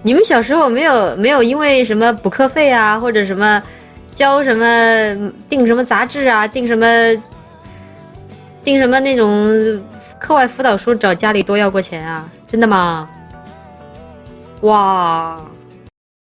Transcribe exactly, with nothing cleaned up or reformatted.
你们小时候没有没有因为什么补课费啊，或者什么交什么订什么杂志啊，订什么订什么那种课外辅导书找家里多要过钱啊？真的吗？哇！